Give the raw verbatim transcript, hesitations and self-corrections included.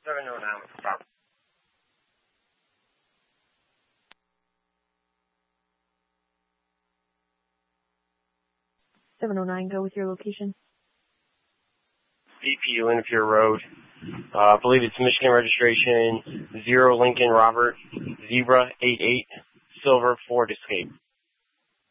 seven oh nine, stop. seven oh nine, go with your location. V P, Lanphier Road. Uh, I believe it's Michigan registration, zero Lincoln Robert, Zebra eight eight, Silver Ford Escape.